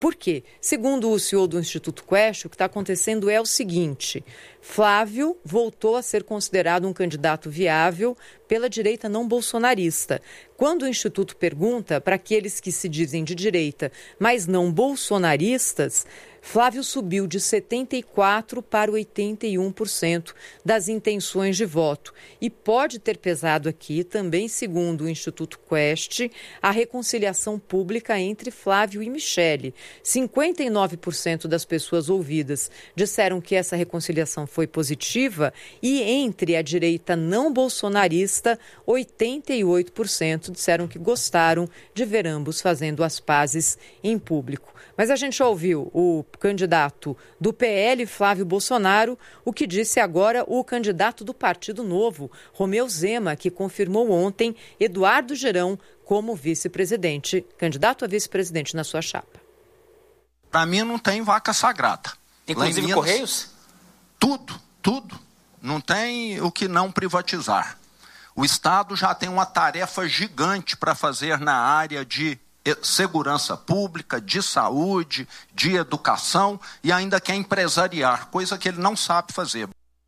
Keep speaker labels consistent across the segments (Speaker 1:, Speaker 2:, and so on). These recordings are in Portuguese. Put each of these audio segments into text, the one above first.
Speaker 1: Por quê? Segundo o CEO do Instituto Quest, o que está acontecendo é o seguinte: Flávio voltou a ser considerado um candidato viável pela direita não bolsonarista. Quando o Instituto pergunta para aqueles que se dizem de direita, mas não bolsonaristas, Flávio subiu de 74% para 81% das intenções de voto. E pode ter pesado aqui, também segundo o Instituto Quest, a reconciliação pública entre Flávio e Michele. 59% das pessoas ouvidas disseram que essa reconciliação foi positiva e entre a direita não bolsonarista, 88% disseram que gostaram de ver ambos fazendo as pazes em público. Mas a gente ouviu o candidato do PL, Flávio Bolsonaro, o que disse agora o candidato do Partido Novo, Romeu Zema, que confirmou ontem Eduardo Girão como vice-presidente, candidato a vice-presidente na sua chapa.
Speaker 2: Para mim não tem vaca sagrada.
Speaker 3: Inclusive Minas, Correios?
Speaker 2: Tudo. Não tem o que não privatizar. O Estado já tem uma tarefa gigante para fazer na área de segurança pública, de saúde, de educação e ainda quer empresariar, coisa que ele não sabe fazer.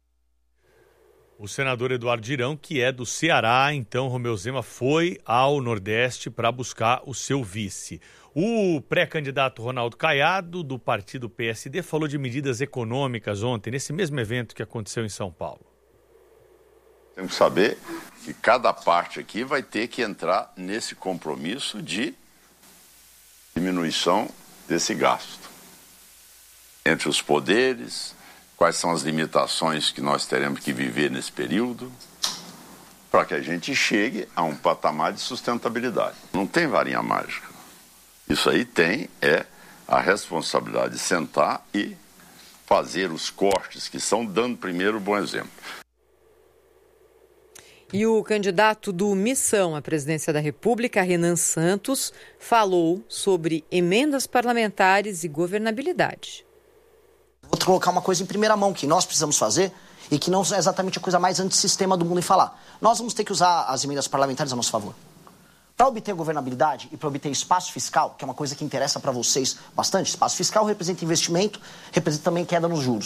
Speaker 4: O senador Eduardo Girão, que é do Ceará, então Romeu Zema foi ao Nordeste para buscar o seu vice. O pré-candidato Ronaldo Caiado, do partido PSD, falou de medidas econômicas ontem, nesse mesmo evento que aconteceu em São Paulo.
Speaker 5: Temos que saber que cada parte aqui vai ter que entrar nesse compromisso de diminuição desse gasto. Entre os poderes, quais são as limitações que nós teremos que viver nesse período, para que a gente chegue a um patamar de sustentabilidade. Não tem varinha mágica. Isso aí é a responsabilidade de sentar e fazer os cortes que são, dando primeiro um bom exemplo.
Speaker 1: E o candidato do Missão à presidência da República, Renan Santos, falou sobre emendas parlamentares e governabilidade.
Speaker 6: Vou colocar uma coisa em primeira mão que nós precisamos fazer e que não é exatamente a coisa mais antissistema do mundo em falar. Nós vamos ter que usar as emendas parlamentares a nosso favor. Para obter governabilidade e para obter espaço fiscal, que é uma coisa que interessa para vocês bastante, espaço fiscal representa investimento, representa também queda nos juros.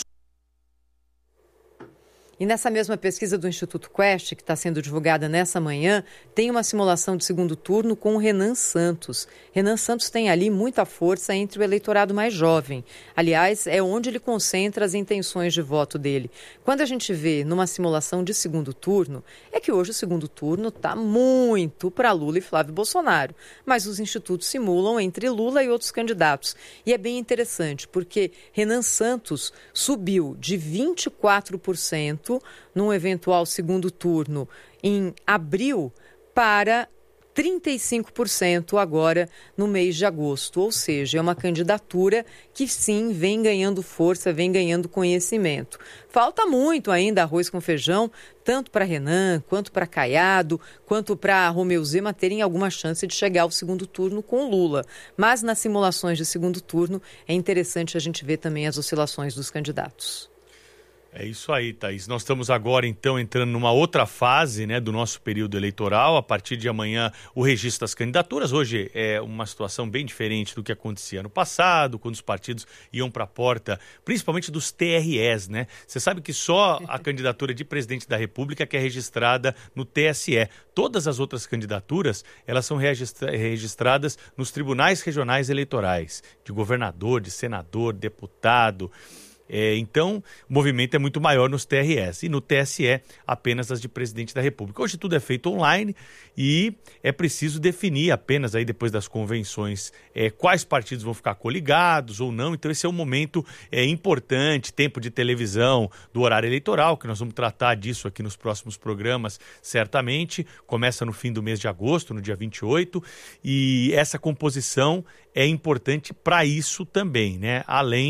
Speaker 1: E nessa mesma pesquisa do Instituto Quest, que está sendo divulgada nessa manhã, tem uma simulação de segundo turno com o Renan Santos. Renan Santos tem ali muita força entre o eleitorado mais jovem. Aliás, é onde ele concentra as intenções de voto dele. Quando a gente vê numa simulação de segundo turno, é que hoje o segundo turno está muito para Lula e Flávio Bolsonaro. Mas os institutos simulam entre Lula e outros candidatos. E é bem interessante, porque Renan Santos subiu de 24% num eventual segundo turno em abril para 35% agora no mês de agosto. Ou seja, é uma candidatura que sim vem ganhando força, vem ganhando conhecimento. Falta muito ainda arroz com feijão, tanto para Renan, quanto para Caiado, quanto para Romeu Zema terem alguma chance de chegar ao segundo turno com Lula. Mas nas simulações de segundo turno é interessante a gente ver também as oscilações dos candidatos.
Speaker 4: É isso aí, Thaís. Nós estamos agora, então, entrando numa outra fase, né, do nosso período eleitoral. A partir de amanhã, o registro das candidaturas. Hoje é uma situação bem diferente do que acontecia no passado, quando os partidos iam para a porta, principalmente dos TREs, né? Você sabe que só a candidatura de presidente da República que é registrada no TSE. Todas as outras candidaturas, elas são registradas nos tribunais regionais eleitorais, de governador, de senador, deputado. Então, o movimento é muito maior nos TREs e no TSE apenas as de presidente da República. Hoje tudo é feito online e é preciso definir apenas aí depois das convenções quais partidos vão ficar coligados ou não. Então esse é um momento importante, tempo de televisão do horário eleitoral, que nós vamos tratar disso aqui nos próximos programas certamente. Começa no fim do mês de agosto, no dia 28, e essa composição é importante para isso também, né? Além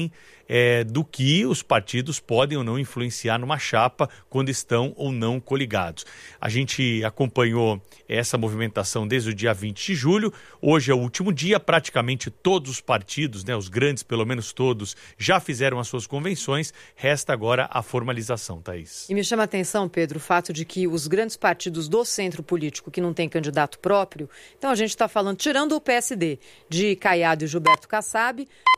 Speaker 4: do que os partidos podem ou não influenciar numa chapa quando estão ou não coligados. A gente acompanhou essa movimentação desde o dia 20 de julho, hoje é o último dia, praticamente todos os partidos, né, os grandes pelo menos todos, já fizeram as suas convenções, resta agora a formalização, Thaís.
Speaker 1: E me chama a atenção, Pedro, o fato de que os grandes partidos do centro político que não tem candidato próprio, então a gente está falando, tirando o PSD, de Caiado e Gilberto Kassab,